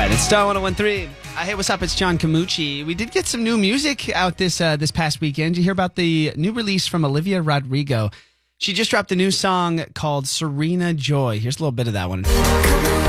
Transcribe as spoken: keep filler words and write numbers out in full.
right, it's Star one oh one three. Uh, hey, what's up? It's John Camucci. We did get some new music out this uh, this past weekend. Did you hear about the new release from Olivia Rodrigo? She just dropped a new song called Serena Joy. Here's a little bit of that one.